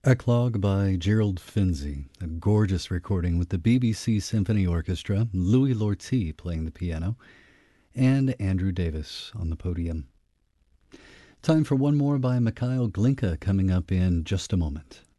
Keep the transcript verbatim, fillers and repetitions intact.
Eclogue by Gerald Finzi, a gorgeous recording with the B B C Symphony Orchestra, Louis Lortie playing the piano, and Andrew Davis on the podium. Time for one more by Mikhail Glinka coming up in just a moment.